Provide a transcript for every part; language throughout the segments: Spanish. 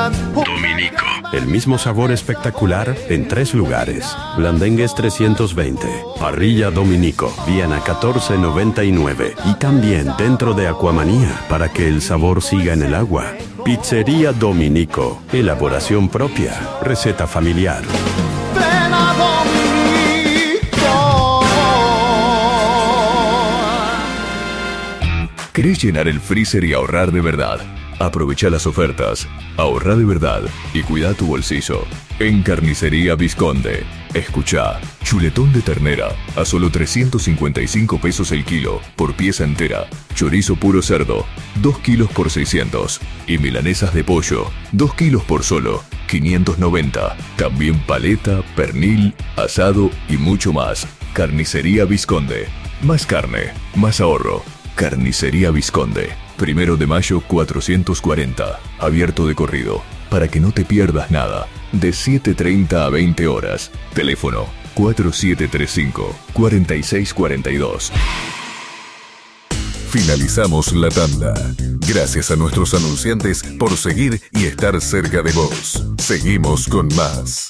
Dominico. El mismo sabor espectacular en 3 lugares. Blandengues 320, Parrilla Dominico, Viena 1499 y también dentro de Aquamanía para que el sabor siga en el agua. Pizzería Dominico, elaboración propia, receta familiar. ¿Querés llenar el freezer y ahorrar de verdad? Aprovecha las ofertas, ahorra de verdad y cuida tu bolsillo. En Carnicería Visconde. Escuchá, chuletón de ternera a solo 355 pesos el kilo por pieza entera. Chorizo puro cerdo, 2 kilos por 600. Y milanesas de pollo, 2 kilos por solo 590. También paleta, pernil, asado y mucho más. Carnicería Visconde. Más carne, más ahorro. Carnicería Visconde. 1 de mayo 440. Abierto de corrido. Para que no te pierdas nada. De 7:30 a 20 horas. Teléfono 4735-4642. Finalizamos la tanda. Gracias a nuestros anunciantes por seguir y estar cerca de vos. Seguimos con más.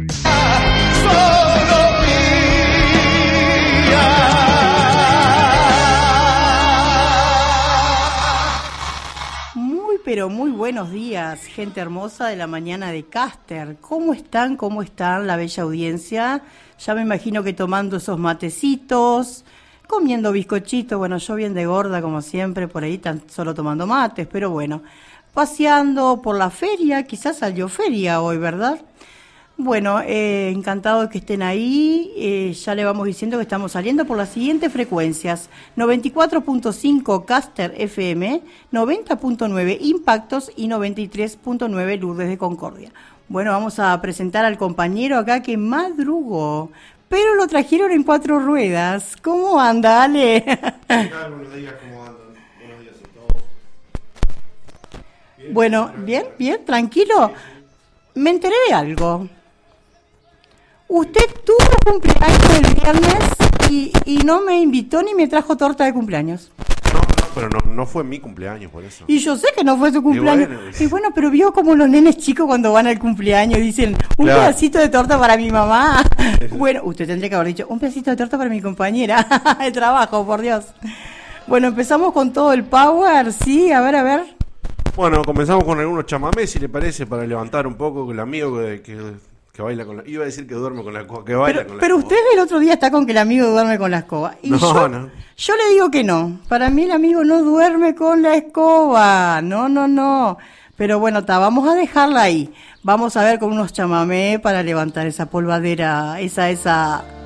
Pero muy buenos días, gente hermosa de la mañana de Caster. ¿Cómo están? ¿Cómo están la bella audiencia? Ya me imagino que tomando esos matecitos, comiendo bizcochitos. Bueno, yo bien de gorda como siempre, por ahí tan solo tomando mates, pero bueno, paseando por la feria, quizás salió feria hoy, ¿verdad? Bueno, encantado de que estén ahí. Ya le vamos diciendo que estamos saliendo por las siguientes frecuencias: 94.5 Caster FM, 90.9 Impactos y 93.9 Lourdes de Concordia. Bueno, vamos a presentar al compañero acá que madrugó, pero lo trajeron en 4 ruedas. ¿Cómo anda, Ale? Buenos días, ¿cómo andan? Buenos días a todos. Bueno, bien, tranquilo. Me enteré de algo. Usted tuvo cumpleaños el viernes y no me invitó ni me trajo torta de cumpleaños. Pero no fue mi cumpleaños, por eso. Y yo sé que no fue su cumpleaños. Y bueno, pero vio como los nenes chicos cuando van al cumpleaños dicen, un pedacito de torta para mi mamá. Bueno, usted tendría que haber dicho, un pedacito de torta para mi compañera de trabajo, por Dios. Bueno, empezamos con todo el power, ¿sí? A ver. Bueno, comenzamos con algunos chamamés, si le parece, para levantar un poco con el amigo que baila con la... Iba a decir que duerme con la escoba, que baila con la pero escoba. usted el otro día está con que el amigo duerme con la escoba. Y No. Yo le digo que no. Para mí el amigo no duerme con la escoba. No. Pero bueno, vamos a dejarla ahí. Vamos a ver con unos chamamés para levantar esa polvadera, esa